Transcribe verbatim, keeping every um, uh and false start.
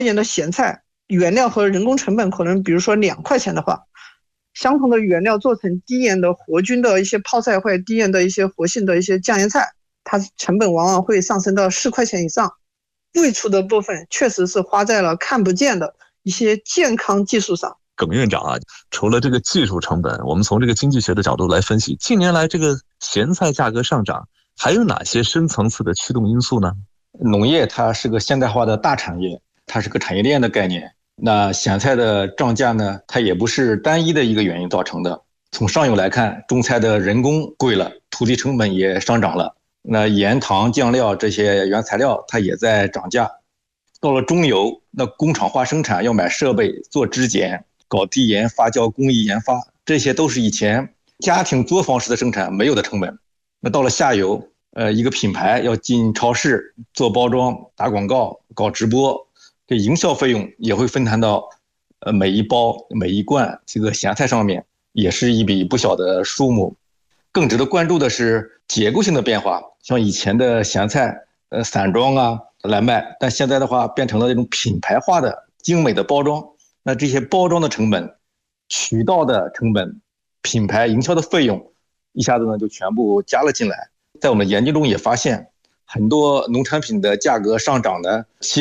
年的咸菜原料和人工成本可能比如说两块钱的话，相同的原料做成低盐的活菌的一些泡菜或者低盐的一些活性的一些酱盐菜，它成本往往会上升到四块钱以上。贵出的部分确实是花在了看不见的一些健康技术上。 耿院长啊，除了这个技术成本，我们从这个经济学的角度来分析，近年来这个咸菜价格上涨，还有哪些深层次的驱动因素呢？ 农业它是个现代化的大产业，它是个产业链的概念。那咸菜的涨价呢，它也不是单一的一个原因造成的。从上游来看，种菜的人工贵了，土地成本也上涨了，那盐糖酱料这些原材料它也在涨价。到了中游，那工厂化生产要买设备做质检，搞低盐发酵工艺研发，这些都是以前家庭作坊式的生产没有的成本。那到了下游，呃，一个品牌要进超市做包装、打广告、搞直播，这营销费用也会分摊到呃每一包、每一罐这个咸菜上面，也是一笔不小的数目。更值得关注的是结构性的变化，像以前的咸菜，呃，散装啊来卖，但现在的话变成了这种品牌化的精美的包装。那这些包装的成本、渠道的成本、品牌营销的费用，一下子呢就全部加了进来。在我们研究中也发现，很多农产品的价格上涨呢，其